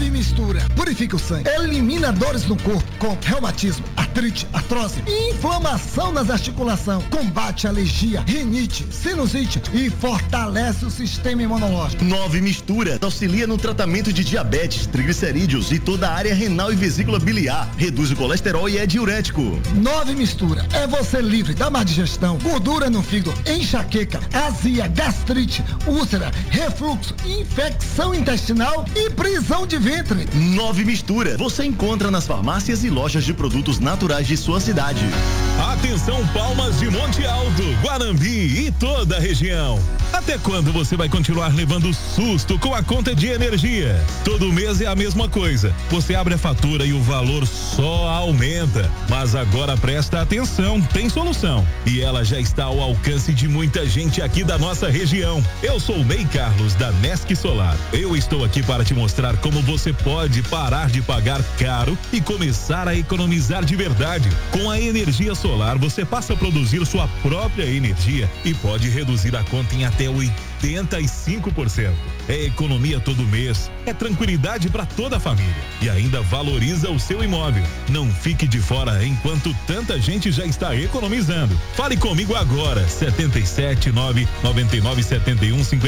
9 Mistura. Purifica o sangue, elimina dores no corpo, com reumatismo, artrite, artrose, inflamação nas articulações, combate alergia, rinite, sinusite e fortalece o sistema imunológico. 9 Mistura auxilia no tratamento de diabetes, triglicerídeos e toda a área renal e vesícula biliar, reduz o colesterol e é diurético. 9 Mistura é você livre da má digestão, gordura no fígado, enxaqueca, azia, gastrite, úlcera, refluxo, infecção intestinal e prisão de ventre. 9 Mistura você encontra nas farmácias e lojas de produtos naturais de sua cidade. Atenção, Palmas de Monte Alto, Guanambi e toda a região. Até quando você vai continuar levando susto com a conta de energia? Todo mês é a mesma coisa. Você abre a fatura e o valor só aumenta. Mas agora presta atenção, tem solução. E ela já está ao alcance de muita gente aqui da nossa região. Eu sou o Ney Carlos, da Nesc Solar. Eu estou aqui para te mostrar como você pode parar de pagar caro e começar a economizar de verdade. Com a energia solar, você passa a produzir sua própria energia e pode reduzir a conta em até 85%. É economia todo mês, é tranquilidade para toda a família e ainda valoriza o seu imóvel. Não fique de fora enquanto tanta gente já está economizando. Fale comigo agora,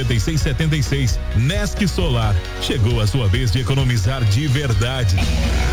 77999715676. Nesc Solar. Chegou a sua vez de economizar de verdade.